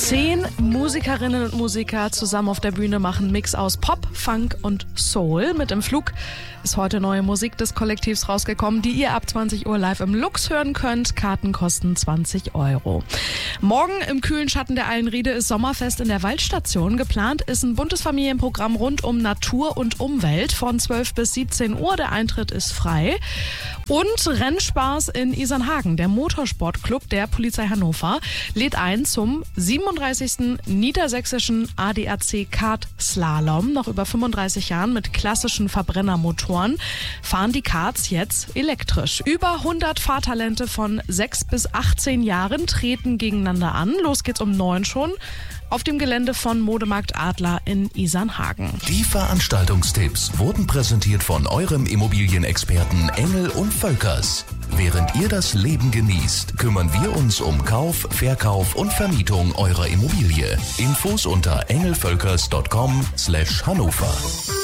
10 Musikerinnen und Musiker zusammen auf der Bühne machen Mix aus Pop, Funk und Soul. Mit im Flug ist heute neue Musik des Kollektivs rausgekommen, die ihr ab 20 Uhr live im Lux hören könnt. Karten kosten 20 €. Morgen im kühlen Schatten der Eilenriede ist Sommerfest in der Waldstation. Geplant ist ein buntes Familienprogramm rund um Natur und Umwelt von 12 bis 17 Uhr. Der Eintritt ist frei. Und Rennspaß in Isernhagen. Der Motorsportclub der Polizei Hannover lädt ein zum 37. Niedersächsischen ADAC Kart Slalom. Nach über 35 Jahren mit klassischen Verbrennermotoren fahren die Karts jetzt elektrisch. Über 100 Fahrtalente von 6 bis 18 Jahren treten gegeneinander an. Los geht's um 9 schon auf dem Gelände von Modemarkt Adler in Isernhagen. Die Veranstaltungstipps wurden präsentiert von eurem Immobilienexperten Engel und Völkers. Während ihr das Leben genießt, kümmern wir uns um Kauf, Verkauf und Vermietung eurer Immobilie. Infos unter engelvölkers.com/Hannover.